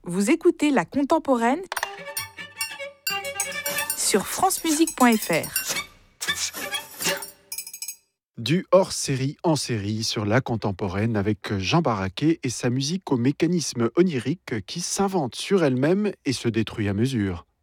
Vous écoutez La Contemporaine sur francemusique.fr. Du hors-série en série sur La Contemporaine avec Jean Barraquet et sa musique au mécanisme onirique qui s'invente sur elle-même et se détruit à mesure.